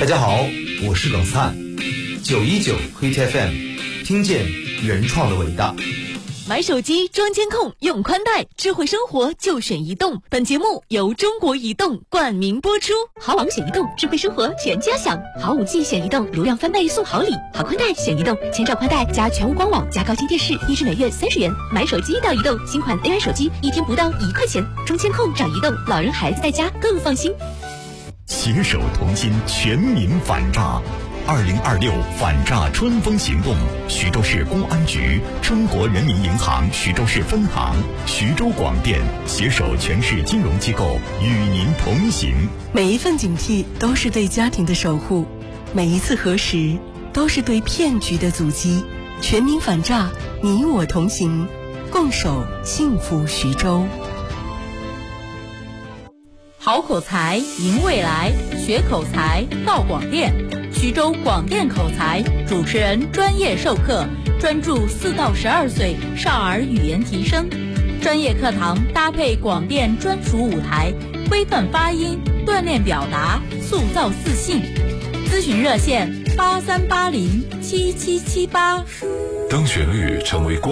大家好，我是耿思翰，919 Hit FM， 听见原创的伟大。 买手机装监控用宽带，智慧生活就选移动。本节目由中国移动冠名播出。 好网选移动，智慧生活全家享。好5G 选移动，流量翻倍送好礼。好宽带选移动，千兆宽带加全屋光网加高清电视，1支每月30元。买手机到移动，新款 AI 手机1天不到1块钱。装监控找移动，老人孩子在家更放心。 携手同心，全民反诈。2026反诈春风行动，徐州市公安局、中国人民银行徐州市分行、徐州广电携手全市金融机构与您同行。 每一份警惕都是对家庭的守护，每一次核实都是对骗局的阻击。全民反诈，你我同行，共守幸福徐州。 好口才，赢未来，学口才到广电。徐州广电口才主持人专业授课，专注4到12岁少儿语言提升。专业课堂搭配广电专属舞台，规范发音，锻炼表达，塑造自信。咨询热线83807778。 当旋律成为